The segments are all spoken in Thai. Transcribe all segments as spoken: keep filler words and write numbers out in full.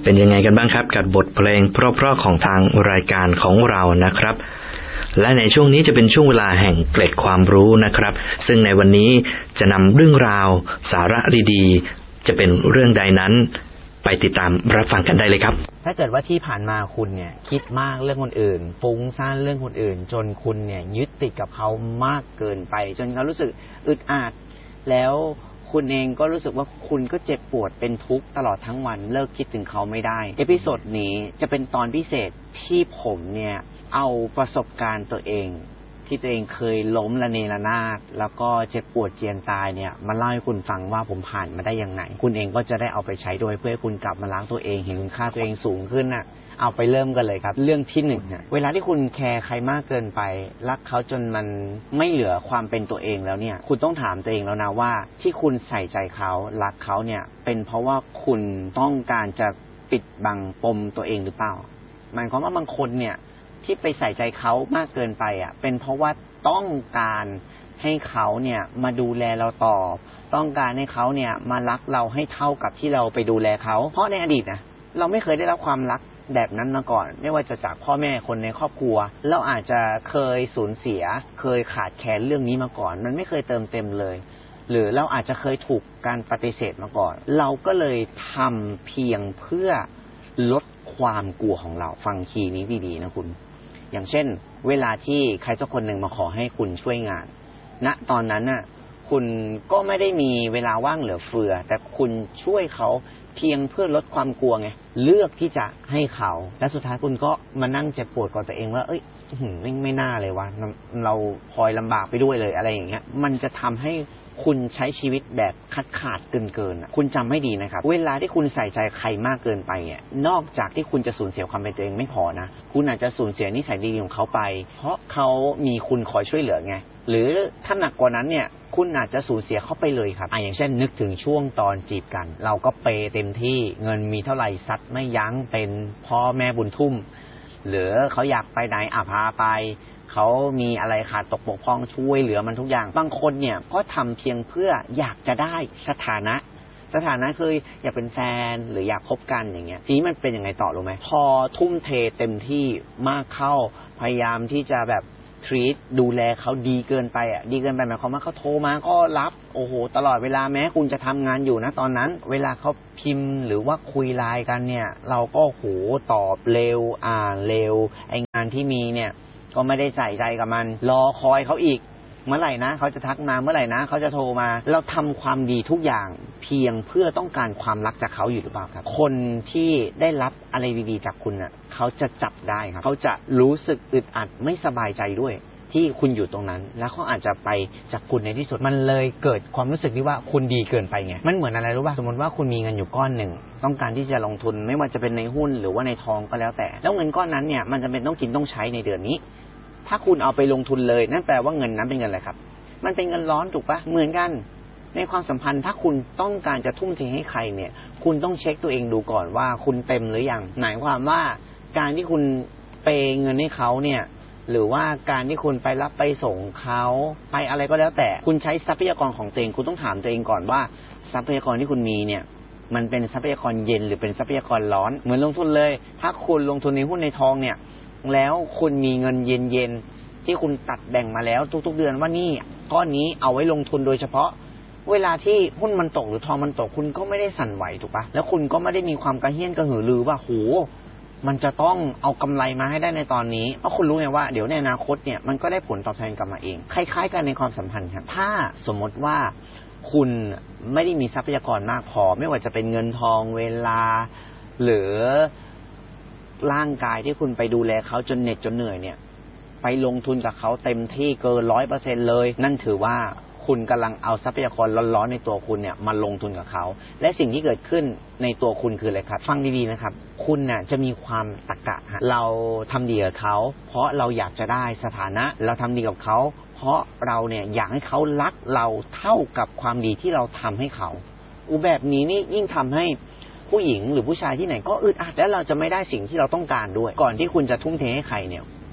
เป็นยังไงกันบ้างครับกับบทเพลงเพราะๆของทางรายการของเรานะครับและในช่วงนี้จะเป็นช่วงเวลาแห่งเกร็ดความรู้นะครับซึ่งในวันนี้จะนำเรื่องราวสาระดีๆจะเป็นเรื่องใดนั้นไปติดตามรับฟังกันได้เลยครับถ้าเกิดว่าที่ผ่านมาคุณเนี่ยคิดมากเรื่องคนอื่นฟุ้งซ่านเรื่องคนอื่นจนคุณเนี่ยยึดติดกับเขามากเกินไปจนเขารู้สึกอึดอัดแล้วคุณเองก็รู้สึกว่าคุณก็เจ็บปวดเป็นทุกข์ตลอดทั้งวันเลิกคิดถึงเขาไม่ได้เอพิโซดนี้จะเป็นตอนพิเศษที่ผมเนี่ยเอาประสบการณ์ตัวเองที่ตัวเองเคยล้มระเนระนาดแล้วก็เจ็บปวดเจียนตายเนี่ยมาเล่าให้คุณฟังว่าผมผ่านมาได้ยังไงคุณเองก็จะได้เอาไปใช้โดยเพื่อให้คุณกลับมาล้างตัวเองเห็นคุณค่าตัวเองสูงขึ้นน่ะเอาไปเริ่มกันเลยครับเรื่องที่หนึ่งเนี่ยเวลาที่คุณแคร์ใครมากเกินไปรักเขาจนมันไม่เหลือความเป็นตัวเองแล้วเนี่ยคุณต้องถามตัวเองแล้วนะว่าที่คุณใส่ใจเขารักเขาเนี่ยเป็นเพราะว่าคุณต้องการจะปิดบังปมตัวเองหรือเปล่าหมายความว่าบางคนเนี่ยที่ไปใส่ใจเขามากเกินไปอ่ะเป็นเพราะว่าต้องการให้เขาเนี่ยมาดูแลเราต่อต้องการให้เขาเนี่ยมารักเราให้เท่ากับที่เราไปดูแลเขาเพราะในอดีตนะเราไม่เคยได้รับความรักแบบนั้นมาก่อนไม่ว่าจะจากพ่อแม่คนในครอบครัวเราอาจจะเคยสูญเสียเคยขาดแคลนเรื่องนี้มาก่อนมันไม่เคยเติมเต็มเลยหรือเราอาจจะเคยถูกการปฏิเสธมาก่อนเราก็เลยทำเพียงเพื่อลดความกลัวของเราฟังคีย์นี้ดีๆนะคุณอย่างเช่นเวลาที่ใครสักคนหนึ่งมาขอให้คุณช่วยงานณตอนนั้นน่ะคุณก็ไม่ได้มีเวลาว่างเหลือเฟือแต่คุณช่วยเขาเพียงเพื่อลดความกลัวไงเลือกที่จะให้เขาและสุดท้ายคุณก็มานั่งเจ็บปวดกับตัวเองว่าเอ้ยไม่ไม่น่าเลยว่าเราพลอยลำบากไปด้วยเลยอะไรอย่างเงี้ยมันจะทำให้คุณใช้ชีวิตแบบขาดขาดเกินเกินคุณจำให้ดีนะครับเวลาที่คุณใส่ใจใครมากเกินไปเนี่ยนอกจากที่คุณจะสูญเสียความเป็นตัวเองไม่พอนะคุณอาจจะสูญเสียนิสัยดีของเขาไปเพราะเขามีคุณคอยช่วยเหลือไงหรือถ้าหนักกว่านั้นเนี่ยคุณอาจจะสูญเสียเขาไปเลยครับอ่ะอย่างเช่นนึกถึงช่วงตอนจีบกันเราก็เปย์เต็มที่เงินมีเท่าไหร่ซัดไม่ยั้งเป็นพ่อแม่บุญทุ่มหรือเขาอยากไปไหนอ่ะพาไปเขามีอะไรขาดตกบกพร่องช่วยเหลือมันทุกอย่างบางคนเนี่ยก็ทำเพียงเพื่ออยากจะได้สถานะสถานะคืออยากเป็นแฟนหรืออยากคบกันอย่างเงี้ยทีนี้มันเป็นยังไงต่อรู้ไหมพอทุ่มเทเต็มที่มากเข้าพยายามที่จะแบบทรีตดูแลเขาดีเกินไปอ่ะดีเกินไปหมายความว่าเขาโทรมาก็รับโอ้โหตลอดเวลาแม้คุณจะทำงานอยู่นะตอนนั้นเวลาเขาพิมพ์หรือว่าคุยไลน์กันเนี่ยเราก็โหตอบเร็วอ่านเร็วไองานที่มีเนี่ยก็ไม่ได้ใส่ใจกับมันรอคอยเขาอีกเมื่อไหร่นะเขาจะทักมาเมื่อไหร่นะเขาจะโทรมาเราทำความดีทุกอย่างเพียงเพื่อต้องการความรักจากเขาอยู่หรือเปล่าครับคนที่ได้รับอะไรดีๆจากคุณน่ะเขาจะจับได้ครับเขาจะรู้สึกอึดอัดไม่สบายใจด้วยที่คุณอยู่ตรงนั้นแล้วเขาอาจจะไปจากคุณในที่สุดมันเลยเกิดความรู้สึกที่ว่าคุณดีเกินไปไงมันเหมือนอะไรรู้ป่ะสมมติว่าคุณมีเงินอยู่ก้อนหนึ่งต้องการที่จะลงทุนไม่ว่าจะเป็นในหุ้นหรือว่าในทองก็แล้วแต่แล้วเงินก้อนนั้นเนี่ยมันจำเป็นต้องกินต้องใช้ในเดือนนี้ถ้าคุณเอาไปลงทุนเลยนั่นแปลว่าเงินนั้นเป็นเงินอะไรครับมันเป็นเงินร้อนถูกปะเหมือนกันในความสัมพันธ์ถ้าคุณต้องการจะทุ่มเทให้ใครเนี่ยคุณต้องเช็คตัวเองดูก่อนว่าคุณเต็มหรือยังหมายความว่าการที่คุณเปย์เงินให้เขาเนี่ยหรือว่าการที่คุณไปรับไปส่งเขาไปอะไรก็แล้วแต่คุณใช้ทรัพยากรของตัวเองคุณต้องถามตัวเองก่อนว่าทรัพยากรที่คุณมีเนี่ยมันเป็นทรัพยากรเย็นหรือเป็นทรัพยากรร้อนเหมือนลงทุนเลยถ้าคุณลงทุนในหุ้นในทองเนี่ยแล้วคุณมีเงินเย็นๆที่คุณตัดแบ่งมาแล้วทุกๆเดือนว่านี่ก้อนนี้เอาไว้ลงทุนโดยเฉพาะเวลาที่หุ้นมันตกหรือทองมันตกคุณก็ไม่ได้สั่นไหวถูกปะแล้วคุณก็ไม่ได้มีความกระเฮี้ยนกระหือรือว่าโหมันจะต้องเอากำไรมาให้ได้ในตอนนี้เพราะคุณรู้ไงว่าเดี๋ยวในอนาคตเนี่ยมันก็ได้ผลตอบแทนกลับมาเองคล้ายๆกันในความสัมพันธ์ครับถ้าสมมติว่าคุณไม่ได้มีทรัพยากรมากพอไม่ว่าจะเป็นเงินทองเวลาหรือร่างกายที่คุณไปดูแลเขาจนเหน็ดจนเหนื่อยเนี่ยไปลงทุนกับเขาเต็มที่เกินร้อยเปอร์เซ็นต์เลยนั่นถือว่าคุณกำลังเอาทรัพยากรร้อนๆในตัวคุณเนี่ยมาลงทุนกับเขาและสิ่งที่เกิดขึ้นในตัวคุณคืออะไรครับฟังดีๆนะครับคุณน่ะจะมีความตะกะเราทำดีกับเขาเพราะเราอยากจะได้สถานะเราทำดีกับเขาเพราะเราเนี่ยอยากให้เขารักเราเท่ากับความดีที่เราทำให้เขาอุแบบนี้นี่ยิ่งทำให้ผู้หญิงหรือผู้ชายที่ไหนก็อึดอัดและเราจะไม่ได้สิ่งที่เราต้องการด้วยก่อนที่คุณจะทุ่มเทให้ใครเนี่ยค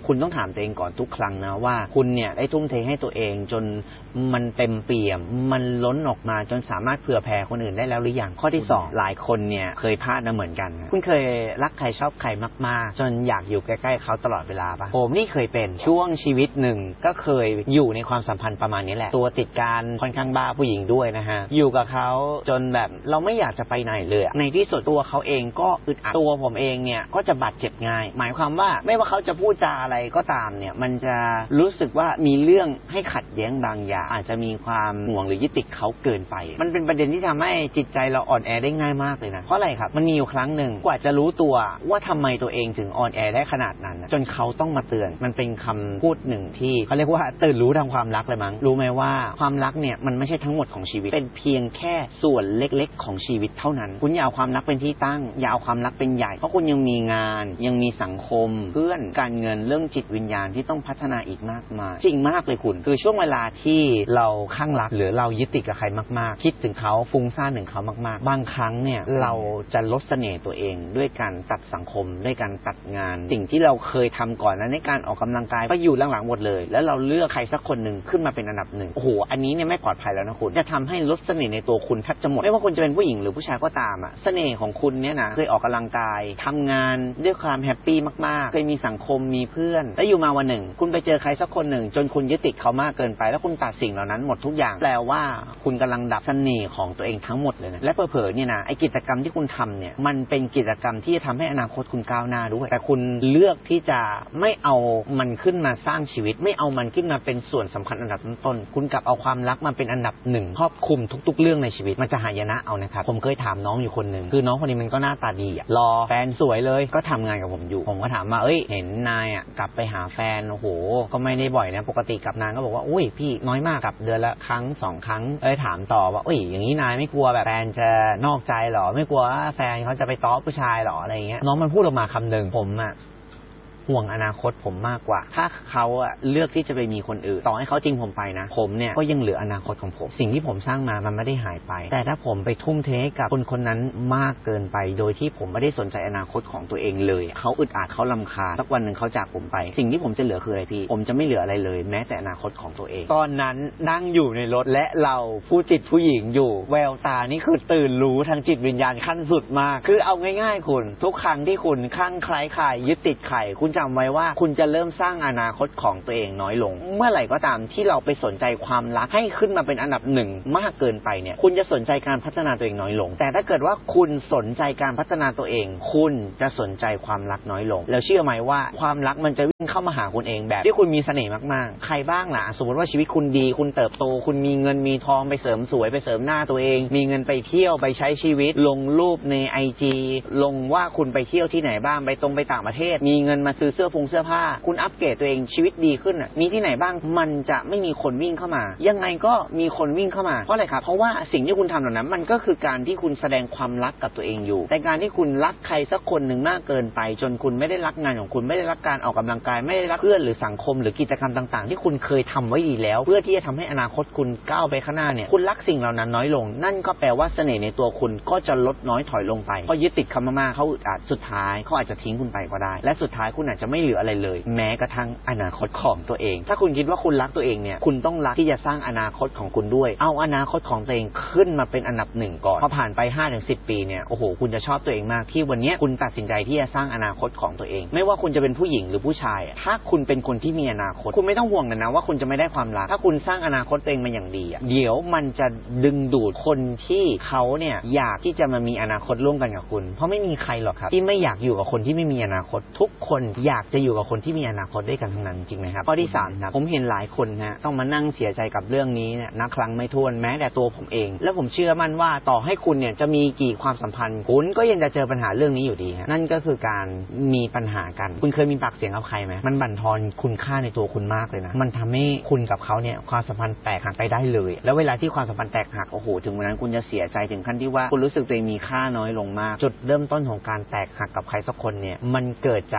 คุณต้องถามตัวเองก่อนทุกครั้งนะว่าคุณเนี่ยได้ทุ่มเทให้ตัวเองจนมันเต็มเปี่ยมมันล้นออกมาจนสามารถเผื่อแผ่คนอื่นได้แล้วหรือยังข้อที่สองหลายคนเนี่ยเคยพลาดนะเหมือนกันคุณเคยรักใครชอบใครมากๆจนอยากอยู่ใกล้ๆเขาตลอดเวลาปะผมนี่เคยเป็นช่วงชีวิตหนึ่งก็เคยอยู่ในความสัมพันธ์ประมาณนี้แหละตัวติดการค่อนข้างบ้าผู้หญิงด้วยนะฮะอยู่กับเขาจนแบบเราไม่อยากจะไปไหนเลยในที่สุดตัวเขาเองก็อึดอัดตัวผมเองเนี่ยก็จะบาดเจ็บง่ายหมายความว่าไม่ว่าเขาจะพูดจาอะไรก็ตามเนี่ยมันจะรู้สึกว่ามีเรื่องให้ขัดแย้งบางอย่างอาจจะมีความห่วงหรือยึดติดเขาเกินไปมันเป็นประเด็นที่ทำให้จิตใจเราอ่อนแอได้ง่ายมากเลยนะเพราะอะไรครับมันมีอยู่ครั้งหนึ่งกว่าจะรู้ตัวว่าทำไมตัวเองถึงอ่อนแอได้ขนาดนั้นจนเขาต้องมาเตือนมันเป็นคำพูดหนึ่งที่เขาเรียกว่าตื่นรู้ทางความรักเลยมั้งรู้ไหมว่าความรักเนี่ยมันไม่ใช่ทั้งหมดของชีวิตเป็นเพียงแค่ส่วนเล็กๆของชีวิตเท่านั้นคุณอย่าเอาความรักเป็นที่ตั้งอย่าเอาความรักเป็นใหญ่เพราะคุณยังมีงานยังมีสังคมเพื่อนการเงินเรื่องจิตวิญญาณที่ต้องพัฒนาอีกมากมายจริงมากเลยคุณคือช่วงเวลาที่เราข้างรักหรือเรายึดติดกับใครมากๆคิดถึงเขาฟุ้งซ่านถึงเขามากๆบางครั้งเนี่ยเราจะลดเสน่ห์ตัวเองด้วยการตัดสังคมด้วยการตัดงานสิ่งที่เราเคยทำก่อนนั้นในการออกกำลังกายไปอยู่หลังๆหมดเลยแล้วเราเลือกใครสักคนหนึ่งขึ้นมาเป็นอันดับหนึ่งโอ้โหอันนี้เนี่ยไม่ปลอดภัยแล้วนะคุณจะทำให้ลดเสน่ห์ในตัวคุณแทบจะหมดไม่ว่าคุณจะเป็นผู้หญิงหรือผู้ชายก็ตามอะเสน่ห์ของคุณเนี่ยนะเคยออกกำลังกายทำงานด้วยความแฮปปี้มากๆเคยมีสังคมมีเพื่อนแล้วอยู่มาวันหนึ่งคุณไปเจอใครสักคนหนึ่งจนคุณยึดติดเขามากเกินไปแล้วคุณตัดสิ่งเหล่านั้นหมดทุกอย่างแปลว่าคุณกำลังดับเสน่ห์ของตัวเองทั้งหมดเลยนะและเผลอๆเนี่ยนะไอ้กิจกรรมที่คุณทำเนี่ยมันเป็นกิจกรรมที่จะทำให้อนาคตคุณก้าวหน้าด้วยแต่คุณเลือกที่จะไม่เอามันขึ้นมาสร้างชีวิตไม่เอามันขึ้นมาเป็นส่วนสำคัญอันดับต้นๆคุณกลับเอาความรักมาเป็นอันดับหนึ่งครอบคลุมทุกๆเรื่องในชีวิตมันจะหายนะเอานะครับผมเคยถามน้องอยู่คนหนึ่งคือน้องคนนี้มันก็หน้าตาดีอะรอแฟนสวยเลยก็ทำงานกับผมอยู่ผมก็ถามว่าเอ้ยเห็นนายอะกลับไปหาแฟนโอ้โหก็ไม่ได้บ่อยนะปกติกลับนานก็บอกว่าอุ้ยพี่น้อยมากกลับเดือนละครั้งสองครั้งเอ้ยถามต่อว่าอุ้ยอย่างนี้นายไม่กลัวแบบแฟนจะนอกใจหรอไม่กลัวว่าแฟนเขาจะไปต้อผู้ชายหรออะไรเงี้ยน้องมันพูดออกมาคำหนึ่งผมอะห่วงอนาคตผมมากกว่าถ้าเขาอะเลือกที่จะไปมีคนอื่นต่อให้เขาจริงผมไปนะผมเนี่ยก็ยังเหลืออนาคตของผมสิ่งที่ผมสร้างมามันไม่ได้หายไปแต่ถ้าผมไปทุ่มเทกับคนคนนั้นมากเกินไปโดยที่ผมไม่ได้สนใจอนาคตของตัวเองเลยเขาอึดอัดเขารำคาญสักวันหนึ่งเขาจากผมไปสิ่งที่ผมจะเหลือคืออะไรพี่ผมจะไม่เหลืออะไรเลยแม้แต่อนาคตของตัวเองตอนนั้นนั่งอยู่ในรถและเราผู้ติดผู้หญิงอยู่แววตานี่คือตื่นรู้ทางจิตวิญญาณขั้นสุดมากคือเอาง่ายๆคุณทุกครั้งที่คุณคลั่งไคล้ใครยึดติดใครคุณจำไว้ว่าคุณจะเริ่มสร้างอนาคตของตัวเองน้อยลงเมื่อไหร่ก็ตามที่เราไปสนใจความรักให้ขึ้นมาเป็นอันดับหนึ่งมากเกินไปเนี่ยคุณจะสนใจการพัฒนาตัวเองน้อยลงแต่ถ้าเกิดว่าคุณสนใจการพัฒนาตัวเองคุณจะสนใจความรักน้อยลงแล้วเชื่อไหมว่าความรักมันจะวิ่งเข้ามาหาคุณเองแบบที่คุณมีเสน่ห์มากๆใครบ้างล่ะสมมติว่าชีวิตคุณดีคุณเติบโตคุณมีเงินมีทองไปเสริมสวยไปเสริมหน้าตัวเองมีเงินไปเที่ยวไปใช้ชีวิตลงรูปใน ไอ จี ลงว่าคุณไปเที่ยวที่ไหนบ้างไปตรงไปต่างประเทศมีเงินมาซื้อเสื้อผงเสื้อผ้าคุณอัปเกรดตัวเองชีวิตดีขึ้นอ่ะมีที่ไหนบ้างมันจะไม่มีคนวิ่งเข้ามายังไงก็มีคนวิ่งเข้ามาเพราะอะไรครับเพราะว่าสิ่งที่คุณทำเหล่านั้นมันก็คือการที่คุณแสดงความรักกับตัวเองอยู่แต่การที่คุณรักใครสักคนหนึ่งมากเกินไปจนคุณไม่ได้รักงานของคุณไม่ได้รักการออกกำลังกายไม่ได้รักเพื่อนหรือสังคมหรือกิจกรรมต่างๆที่คุณเคยทำไว้ดีแล้วเพื่อที่จะทำให้อนาคตคุณก้าวไปข้างหน้าเนี่ยคุณรักสิ่งเหล่านั้นน้อยลงนั่นก็แปลว่าเสน่ห์ในตัวคุณก็จะลดน้อยถอยลงไปเพราะยึดติดคำมากๆเขาอาจสุดท้ายเขาอาจจะทิ้งคุณไปก็ได้และสุดท้ายคุณอาจจะไม่เหลืออะไรเลยแม้กระทั่งอนาคตของตัวเองถ้าคุณคิดว่าคุณรักตัวเองเนี่ยคุณต้องรักที่จะสร้างอนาคตของคุณด้วยเอาอนาคตของตัวเองขึ้นมาเป็นอันดับหนึ่งก่อนพอผ่านไป ห้าถึงสิบ ปีเนี่ยโอ้โหคุณจะชอบตัวเองมากที่วันนี้คุณตัดสินใจที่จะสร้างอนาคตของตัวเองไม่ว่าคุณจะเป็นผู้หญิงหรือผู้ชายถ้าคุณเป็นคนที่มีอนาคตคุณไม่ต้องห่วงนะนะว่าคุณจะไม่ได้ความรักถ้าคุณสร้างอนาคตตัวเองมาอย่างดีเดี๋ยวมันจะดึงดูดคนที่เขาเนี่ยอยากที่จะมามีอนาคตร่วมกันกับคุณเพราะไม่มีใครหรอกครับที่ไม่อยากอยู่กับคนที่ไม่มีอนาคตทุกคนอยากจะอยู่กับคนที่มีอนาคตด้วยกันทั้งนั้นจริงไหมครับข้อที่สามครับผมเห็นหลายคนนะต้องมานั่งเสียใจกับเรื่องนี้เนี่ยนับครั้งไม่ถ้วนแม้แต่ตัวผมเองและผมเชื่อมั่นว่าต่อให้คุณเนี่ยจะมีกี่ความสัมพันธ์คุณก็ยังจะเจอปัญหาเรื่องนี้อยู่ดีฮะนั่นก็คือการมีปัญหากันคุณเคยมีปากเสียงกับใครไหมมันบั่นทอนคุณค่าในตัวคุณมากเลยนะมันทำให้คุณกับเขาเนี่ยความสัมพันธ์แตกหักไปได้เลยแล้วเวลาที่ความสัมพันธ์แตกหักโอ้โหถึงวันนั้นคุณจะเสียใจถึงขั้นที่ว่าคุณรู้สึกตัวเองมีค่าน้อยลงมากจุดเริ่มต้นของการแตกหักกับใครสักคนเนี่ยมันเกิดจากคำพู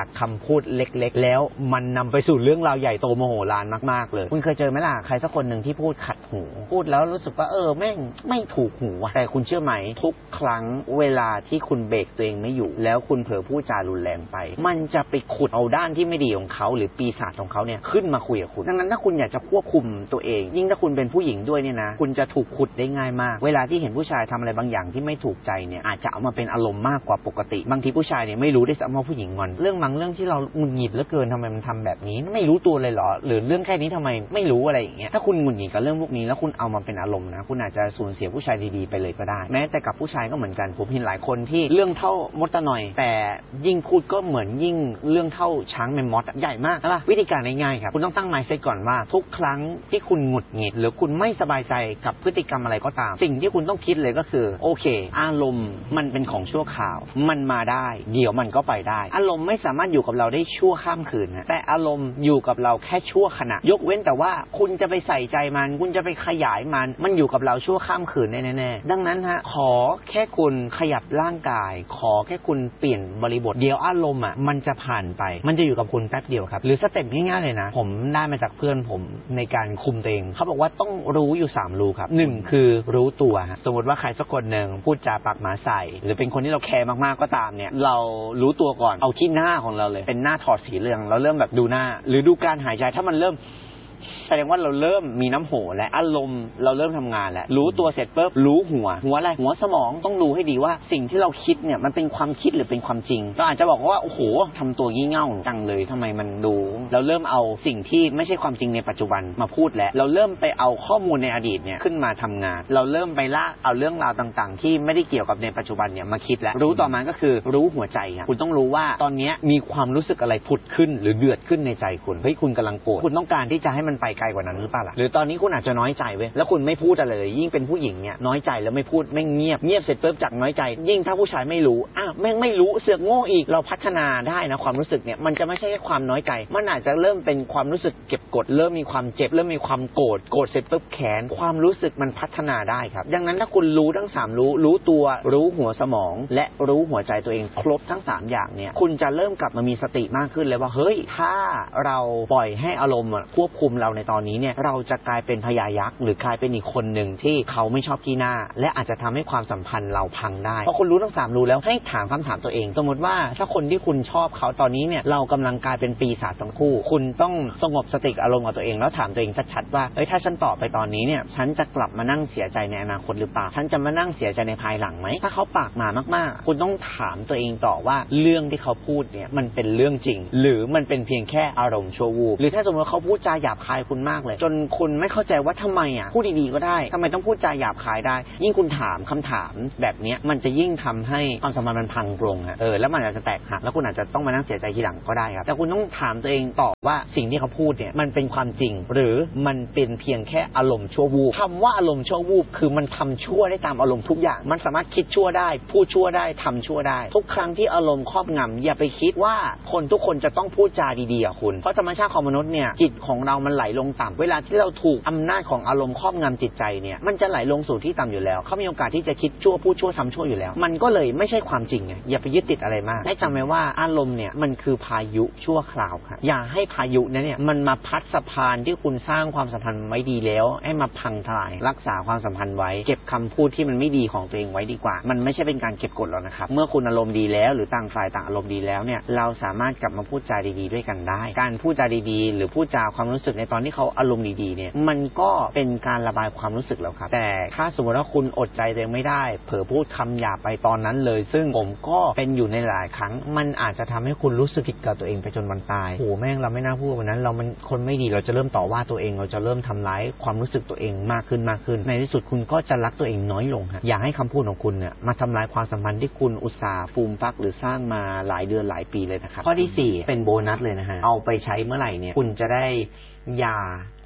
พูดเล็กๆแล้วมันนำไปสู่เรื่องราวใหญ่โตมโหฬารมากๆเลยคุณเคยเจอไหมล่ะใครสักคนหนึ่งที่พูดขัดหูพูดแล้วรู้สึกว่าเออแม่งไม่ถูกหูแต่คุณเชื่อไหมทุกครั้งเวลาที่คุณเบรกตัวเองไม่อยู่แล้วคุณเผลอพูดจารุนแรงไปมันจะไปขุดเอาด้านที่ไม่ดีของเขาหรือปีศาจของเขาเนี่ยขึ้นมาคุยกับคุณดังนั้นถ้าคุณอยากจะควบคุมตัวเองยิ่งถ้าคุณเป็นผู้หญิงด้วยเนี่ยนะคุณจะถูกขุดได้ง่ายมากเวลาที่เห็นผู้ชายทำอะไรบางอย่างที่ไม่ถูกใจเนี่ยอาจจะเอามาเป็นอารมณ์มากกว่าปกติบางทีผู้ชายเนี่ยไม่รู้ได้ซ้ำว่าผู้หญิงงอนเรื่องบางเรื่องที่เราหงุดหงิดเหลือเกินทำไมมันทำแบบนี้ไม่รู้ตัวเลยเหรอหรือเรื่องแค่นี้ทำไมไม่รู้อะไรอย่างเงี้ยถ้าคุณหงุดหงิดกับเรื่องพวกนี้แล้วคุณเอามาเป็นอารมณ์นะคุณอาจจะสูญเสียผู้ชายดีๆไปเลยก็ได้แม้แต่กับผู้ชายก็เหมือนกันผมเห็นหลายคนที่เรื่องเท่ามดตะหน่อยแต่ยิ่งพูดก็เหมือนยิ่งเรื่องเท่าช้างแมมมอธใหญ่มากใช่ป่ะวิธีการง่ายๆครับคุณต้องตั้ง mindset ก่อนว่าทุกครั้งที่คุณหงุดหงิดหรือคุณไม่สบายใจกับพฤติกรรมอะไรก็ตามสิ่งที่คุณต้องคิดเลยก็คือโอเคอารมณ์มันเป็นของชั่วคราวมันมาได้เดี๋ยวมันก็ไปได้อารมณ์ไม่สามารถอยู่กับเราได้ชั่วข้ามคืนนะแต่อารมณ์อยู่กับเราแค่ชั่วขณะยกเว้นแต่ว่าคุณจะไปใส่ใจมันคุณจะไปขยายมันมันอยู่กับเราชั่วข้ามคืนแน่ๆดังนั้นฮะขอแค่คุณขยับร่างกายขอแค่คุณเปลี่ยนบริบทเดี๋ยวอารมณ์อ่ะมันจะผ่านไปมันจะอยู่กับคุณแป๊บเดียวครับหรือสเต็ปง่ายๆเลยนะผมได้มาจากเพื่อนผมในการคุมตัวเองเขาบอกว่าต้องรู้อยู่สามรู้ครับหนึ่งคือรู้ตัวสมมติว่าใครสักคนหนึ่งพูดจาปากหมาใส่หรือเป็นคนที่เราแคร์มากๆก็ตามเนี่ยเรารู้ตัวก่อนเอาที่หน้าของเราเลยเป็นหน้าถอดสีเหลืองเราเริ่มแบบดูหน้าหรือดูการหายใจถ้ามันเริ่มแสดงว่าเราเริ่มมีน้ำโหและอารมณ์เราเริ่มทำงานแล้วรู้ตัวเสร็จปุ๊บรู้หัวหัวอะไรหัวสมองต้องรู้ให้ดีว่าสิ่งที่เราคิดเนี่ยมันเป็นความคิดหรือเป็นความจริงเราอาจจะบอกว่าโอ้โหทำตัวงี่เง่าจังเลยทำไมมันดูเราเริ่มเอาสิ่งที่ไม่ใช่ความจริงในปัจจุบันมาพูดแล้วเราเริ่มไปเอาข้อมูลในอดีตเนี่ยขึ้นมาทำงานเราเริ่มไปลากเอาเรื่องราวต่างๆที่ไม่ได้เกี่ยวกับในปัจจุบันเนี่ยมาคิดแล้วรู้ต่อมาก็คือรู้หัวใจครับคุณต้องรู้ว่าตอนนี้มีความรู้สึกอะไรผุดขึ้นหรือเดือดขึ้นในใจคุณเฮ้ยคุณกำลังโกรธคุณต้องการที่จะให้มันไปไกลกว่านั้นหรือเปล่าล่ะหรือตอนนี้คุณอาจจะน้อยใจเว้ยแล้วคุณไม่พูดอะไรเลยยิ่งเป็นผู้หญิงเนี่ยน้อยใจแล้วไม่พูดไม่เงียบเงียบเสร็จปุ๊บจากน้อยใจยิ่งถ้าผู้ชายไม่รู้อ้าวแม่งไม่รู้เสือกโง่อีกเราพัฒนาได้นะความรู้สึกเนี่ยมันจะไม่ใช่แค่ความน้อยใจมันอาจจะเริ่มเป็นความรู้สึกเก็บกดเริ่มมีความเจ็บเริ่มมีความโกรธโกรธเสร็จปุ๊บแขนความรู้สึกมันพัฒนาได้ครับดังนั้นถ้าคุณรู้ทั้งสามรู้รู้ตัวรู้หัวสมองและรู้หัวใจตัวเองครบทั้งสามอย่างเนี่ยคุณจะเริ่มกลับมามีสติมากขึ้นเลยว่าเฮ้ยถ้าเราปล่อยให้อารมณ์ควบคุมเราในตอนนี้เนี่ยเราจะกลายเป็นพญายักษ์หรือกลายเป็นอีกคนหนึ่งที่เขาไม่ชอบขี้หน้าและอาจจะทำให้ความสัมพันธ์เราพังได้เพราะคุณรู้ทั้งสามรู้แล้วให้ถามคำถามตัวเองสมมติว่าถ้าคนที่คุณชอบเขาตอนนี้เนี่ยเรากำลังกลายเป็นปีศาจทั้งคู่คุณต้องสงบสติอารมณ์กับตัวเองแล้วถามตัวเองชัดๆว่าเอ้ยถ้าฉันตอบไปตอนนี้เนี่ยฉันจะกลับมานั่งเสียใจในอนาคตหรือเปล่าฉันจะมานั่งเสียใจในภายหลังไหมถ้าเขาปากมามากๆคุณต้องถามตัวเองต่อว่าเรื่องที่เขาพูดเนี่ยมันเป็นเรื่องจริงหรือมันเป็นเพียงแค่อารมณ์ชั่ววูบหรือถ้าสมมติว่าเขาพูดจาหยาบคายคุณมากเลยจนคุณไม่เข้าใจว่าทำไมอ่ะพูดดีๆก็ได้ทำไมต้องพูดจาหยาบคายได้ยิ่งคุณถามคำถามแบบนี้มันจะยิ่งทำให้ความสัมพันธ์มันพังลงฮะเออแล้วมันอาจจะแตกหักแล้วคุณอาจจะต้องมานั่งเสียใจทีหลังก็ได้ครับแต่คุณต้องถามตัวเองต่อว่าสิ่งที่เขาพูดเนี่ยมันเป็นความจริงหรือมันเป็นเพียงแค่อารมณ์ชั่ววูบคำว่าอารมณ์ชั่ววูบคือมันทำชั่วได้ตามอารมณ์ทุกอย่างมันสามารถคิดชั่วได้พูดชั่วได้ทำชั่วได้ทุกครั้งที่อารมณ์ครอบงำอย่าไปคิดว่าคนทุกคนจะต้องพูดจาดีๆกับคุณเพราะธรรมชาติของมนุษย์เนี่ยจิตของเรามันไหลลงต่ำเวลาที่เราถูกอำนาจของอารมณ์ครอบงำจิตใจเนี่ยมันจะไหลลงสู่ที่ต่ำอยู่แล้วเขามีโอกาสที่จะคิดชั่วพูดชั่วทำชั่วอยู่แล้วมันก็เลยไม่ใช่ความจริงไงอย่าไปยึดติดอะไรมากให้จำไว้ว่าอารมณ์เนี่ยมันคือพายุชั่วคราวครับอย่าให้พายุนั้นเนี่ยมันมาพัดสะพานที่คุณสร้างความสัมพันธ์ไว้ดีแล้วให้มาพังทลายรักษาความสัมพันธ์ไว้เก็บคำพูดที่มันไม่ดีของตัวเองไว้ดีกว่ามันไม่ใช่เป็นการเก็บกดหรอกนะครับเมื่อคุณอารมณ์ดีแล้วหรือต่างฝ่ายต่างอารมณ์ดีแล้วเนี่ยเราสามารถกลับมาพูดจาดีๆด้วยกันได้การพูดจาดีๆหรือพูดจาความรู้สึกในตอนที่เขาอารมณ์ดีๆเนี่ยมันก็เป็นการระบายความรู้สึกแล้วครับแต่ถ้าสมมติว่าคุณอดใจตัวเองไม่ได้เผลอพูดคำหยาบไปตอนนั้นเลยซึ่งผมก็เป็นอยู่ในหลายครั้งมันอาจจะทำให้คุณรู้สึกผิดกับตัวเองไปจนวันตายโอ้แม่งเราไม่น่าพูดวันนั้นเรามันคนไม่ดีเราจะเริ่มต่อว่าตัวเองเราจะเริ่มทำร้ายความรู้สึกตัวเองมากขึ้นมากขึ้นในที่สุดคุณก็จะรักตัวเองน้อยลงครับอย่าให้คำพูดของคุณเนี่ยมาทำลายความสัมพันธ์ที่คุณอุตส่าห์ฟูมฟักหรือสร้างมาหลายเดือนหลายปีเลยนะครับข้อที่สี่เป็นโบนัสเลยนะฮะเอาไปใช้เมื่อไหร่เนี่ยคุณจะได้อย่า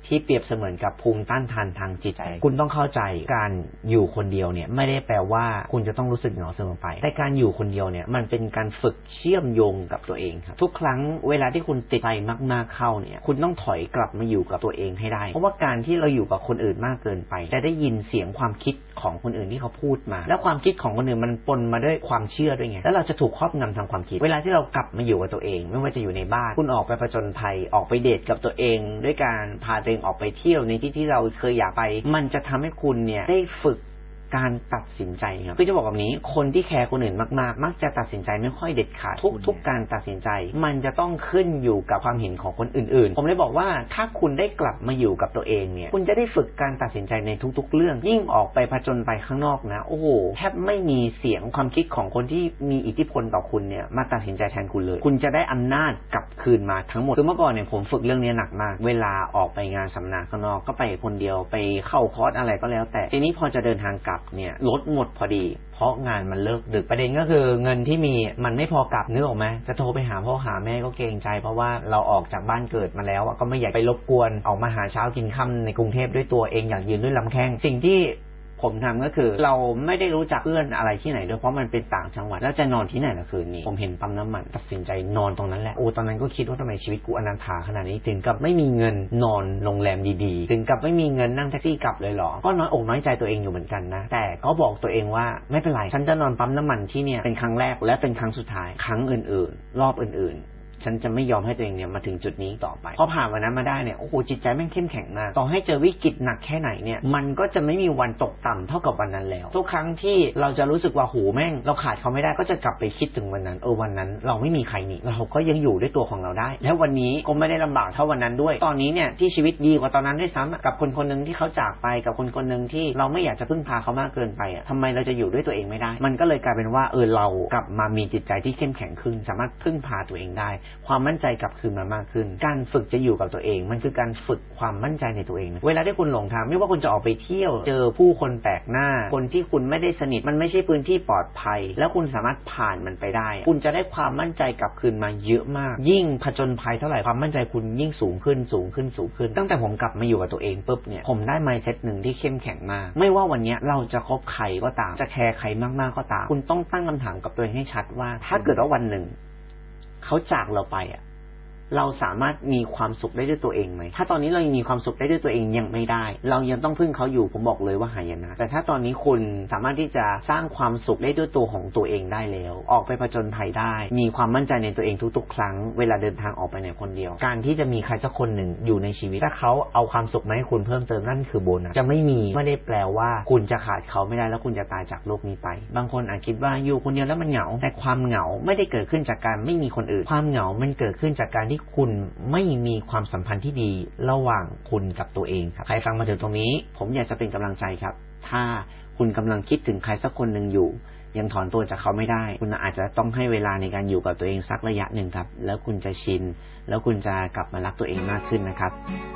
ที่เปรียบเสมือนกับภูมิต้านทานทางจิตใจคุณต้องเข้าใจการอยู่คนเดียวเนี่ยไม่ได้แปลว่าคุณจะต้องรู้สึกเหงาเสมอไปแต่การอยู่คนเดียวเนี่ยมันเป็นการฝึกเชื่อมโยงกับตัวเองครับทุกครั้งเวลาที่คุณติดใจมากๆเข้าเนี่ยคุณต้องถอยกลับมาอยู่กับตัวเองให้ได้เพราะว่าการที่เราอยู่กับคนอื่นมากเกินไปจะได้ยินเสียงความคิดของคนอื่นที่เขาพูดมาแล้วความคิดของคนอื่นมันปนมาด้วยความเชื่อด้วยไงแล้วเราจะถูกครอบงำทางความคิดเวลาที่เรากลับมาอยู่กับตัวเองไม่ว่าจะอยู่ในบ้านคุณออกไปผจญภัยออกไปเดทกับตัวเองด้วยการพาตัวเองออกไปเที่ยวในที่ที่เราเคยอยากไปมันจะทำให้คุณเนี่ยได้ฝึกการตัดสินใจครับคือจะบอกแบบนี้คนที่แคร์คนอื่นมากๆมักจะตัดสินใจไม่ค่อยเด็ดขาดทุกๆการตัดสินใจมันจะต้องขึ้นอยู่กับความเห็นของคนอื่นๆผมเลยบอกว่าถ้าคุณได้กลับมาอยู่กับตัวเองเนี่ยคุณจะได้ฝึกการตัดสินใจในทุกๆเรื่องยิ่งออกไปผจญไปข้างนอกนะโอ้โหแทบไม่มีเสียงความคิดของคนที่มีอิทธิพลต่อคุณเนี่ยมาตัดสินใจแทนคุณเลยคุณจะได้อำนาจกลับคืนมาทั้งหมดคือเมื่อก่อนเนี่ยผมฝึกเรื่องนี้หนักมากเวลาออกไปงานสัมมนาข้างนอกก็ไปคนเดียวไปเข้าคอร์สอะไรก็แล้วแต่ทีนี้พอจะเดินทางกลับเนี่ยรถหมดพอดีเพราะงานมันเลิกดึกประเด็นก็คือเงินที่มีมันไม่พอกลับนึกออกไหมจะโทรไปหาพ่อหาแม่ก็เกรงใจเพราะว่าเราออกจากบ้านเกิดมาแล้วก็ไม่อยากไปรบกวนออกมาหาเช้ากินค่ำในกรุงเทพด้วยตัวเองอยากยืนด้วยลำแข้งสิ่งที่ผมทำก็คือเราไม่ได้รู้จักเพื่อนอะไรที่ไหนด้วยเพราะมันเป็นต่างจังหวัดแล้วจะนอนที่ไหนล่ะคืนนี้ผมเห็นปั๊มน้ำมันตัดสินใจนอนตรงนั้นแหละโอ้ตอนนั้นก็คิดว่าทำไมชีวิตกูอนันถาขนาดนี้ถึงกับไม่มีเงินนอนโรงแรมดีๆถึงกับไม่มีเงินนั่งแท็กซี่กลับเลยหรอก็น้อยอกน้อยใจตัวเองอยู่เหมือนกันนะแต่ก็บอกตัวเองว่าไม่เป็นไรฉันจะนอนปั๊มน้ำมันที่เนี่ยเป็นครั้งแรกและเป็นครั้งสุดท้ายครั้งอื่นๆรอบอื่นๆฉันจะไม่ยอมให้ตัวเองเนี่ยมาถึงจุดนี้ต่อไปพอผ่านวันนั้นมาได้เนี่ยโอ้โหจิตใจแม่งเข้มแข็งมากต่อให้เจอวิกฤตหนักแค่ไหนเนี่ยมันก็จะไม่มีวันตกต่ำเท่ากับวันนั้นแล้วทุกครั้งที่เราจะรู้สึกว่าโหแม่งเราขาดเขาไม่ได้ก็จะกลับไปคิดถึงวันนั้นเออวันนั้นเราไม่มีใครนี่เราก็ยังอยู่ด้วยตัวของเราได้แล้ววันนี้ก็ไม่ได้ลำบากเท่าวันนั้นด้วยตอนนี้เนี่ยที่ชีวิตดีกว่าตอนนั้นด้วยซ้ำกับคนคนนึงที่เขาจากไปกับคนคนนึงที่เราไม่อยากจะพึ่งพาเขามากเกินไปอ่ะทำไมเราจะอยู่ด้วยตัวเองไม่ได้มันก็เลยกลายเป็นว่าเออเรากลับมามีจิตใจที่เข้มแข็งขึ้นสามารถพึ่งพาตัวเองได้ความมั่นใจกับคืนมามากขึ้นการฝึกจะอยู่กับตัวเองมันคือการฝึกความมั่นใจในตัวเองเวลาที่คุณหลงทางไม่ว่าคุณจะออกไปเที่ยวเจอผู้คนแปลกหน้าคนที่คุณไม่ได้สนิทมันไม่ใช่พื้นที่ปลอดภัยแล้วคุณสามารถผ่านมันไปได้คุณจะได้ความมั่นใจกลับคืนมาเยอะมากยิ่งผจญภัยเท่าไหร่ความมั่นใจคุณยิ่งสูงขึ้นสูงขึ้นสูงขึ้นตั้งแต่ผมกลับมาอยู่กับตัวเองปุ๊บเนี่ยผมได้ mindset หนึ่งที่เข้มแข็งมากไม่ว่าวันนี้เราจะคบใครก็ตามจะแคร์ใครมากๆก็ตามคุณต้องตั้งคำถามกับตัวเองให้ชัดว่าถ้าเกิดว่าวันหนึ่งเขาจากเราไปอ่ะเราสามารถมีความสุขได้ด้วยตัวเองไหมถ้าตอนนี้เรายังมีความสุขได้ด้วยตัวเองยังไม่ได้เรายังต้องพึ่งเขาอยู่ผมบอกเลยว่าหายนะแต่ถ้าตอนนี้คุณสามารถที่จะสร้างความสุขได้ด้วยตัวของตัวเองได้แล้วออกไปผจญภัยได้มีความมั่นใจในตัวเองทุกๆครั้งเวลาเดินทางออกไปไหนคนเดียวการที่จะมีใครสักคนหนึ่งอยู่ในชีวิตถ้าเขาเอาความสุขมาให้คุณเพิ่มเติมนั่นคือโบนัสจะไม่มีไม่ได้แปลว่าคุณจะขาดเขาไม่ได้แล้วคุณจะตายจากโลกนี้ไปบางคนอาจคิดว่าอยู่คนเดียวแล้วมันเหงาแต่ความเหงาไม่ได้เกิดขึ้นจากการไม่มีคนอื่นความเหงามันเกิดขึ้นจากการที่คุณไม่มีความสัมพันธ์ที่ดีระหว่างคุณกับตัวเองครับใครฟังมาถึงตรงนี้ผมอยากจะเป็นกำลังใจครับถ้าคุณกำลังคิดถึงใครสักคนหนึ่งอยู่ยังถอนตัวจากเขาไม่ได้คุณอาจจะต้องให้เวลาในการอยู่กับตัวเองสักระยะหนึ่งครับแล้วคุณจะชินแล้วคุณจะกลับมารักตัวเองมากขึ้นนะครับ